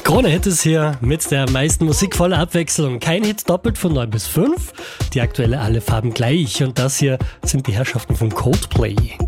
Krone-Hit ist hier mit der meisten Musik voller Abwechslung. Kein Hit doppelt von 9 bis 5. Die aktuelle Alle Farben gleich. Und das hier sind die Herrschaften von Coldplay.